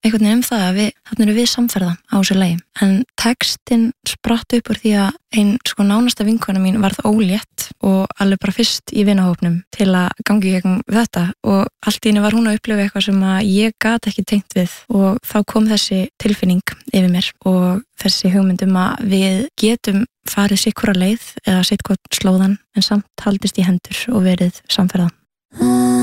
einhvern veginn það að þarna erum við samferða á þessu lagi. En textin spratt upp úr því að ein sko nánasta vinkona mín varð ólétt og alveg bara fyrst í vinahópnum til að gangi gegnum þetta og allt í einu var hún að upplifa eitthvað sem að ég gat ekki tengt við og þá kom þessi tilfinning yfir mér og þessi hugmyndum að við getum farið sitt hvora leið eða sitt hvort slóðan en samt haldist í hendur og verið samferða.